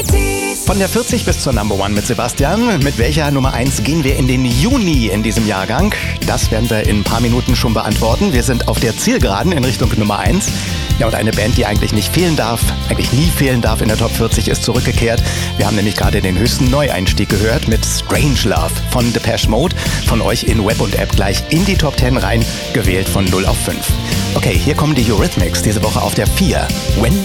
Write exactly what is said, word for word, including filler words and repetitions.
Von der vierzig bis zur Number One mit Sebastian. Mit welcher Nummer eins gehen wir in den Juni in diesem Jahrgang? Das werden wir in ein paar Minuten schon beantworten. Wir sind auf der Zielgeraden in Richtung Nummer eins. Ja, und eine Band, die eigentlich nicht fehlen darf, eigentlich nie fehlen darf in der Top vierzig, ist zurückgekehrt. Wir haben nämlich gerade den höchsten Neueinstieg gehört mit Strangelove von Depeche Mode. Von euch in Web und App gleich in die Top zehn rein, gewählt von null auf fünf. Okay, hier kommen die Eurythmics diese Woche auf der vier. When